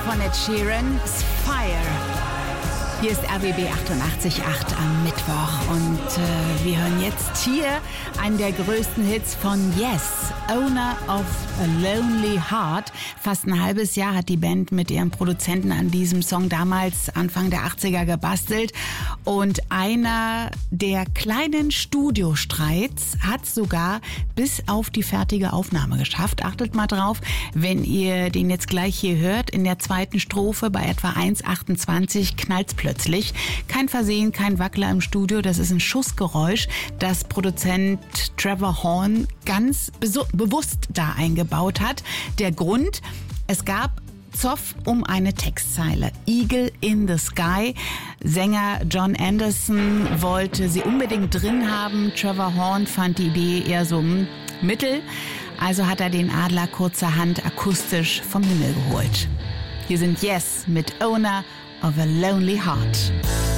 von Ed Sheeran, Fire. Hier ist RBB 88.8 am Mittwoch und wir hören jetzt hier einen der größten Hits von Yes, Owner of a Lonely Heart. Fast ein halbes Jahr hat die Band mit ihrem Produzenten an diesem Song damals Anfang der 80er gebastelt und einer der kleinen Studiostreits hat sogar bis auf die fertige Aufnahme geschafft. Achtet mal drauf, wenn ihr den jetzt gleich hier hört, in der zweiten Strophe bei etwa 1,28 knallt's plötzlich. Kein Versehen, kein Wackler im Studio, das ist ein Schussgeräusch, das Produzent Trevor Horn ganz bewusst da eingebaut hat. Der Grund, es gab Zoff um eine Textzeile. Eagle in the Sky. Sänger John Anderson wollte sie unbedingt drin haben. Trevor Horn fand die Idee eher so mittel. Also hat er den Adler kurzerhand akustisch vom Himmel geholt. Hier sind Yes mit Owner of a Lonely Heart.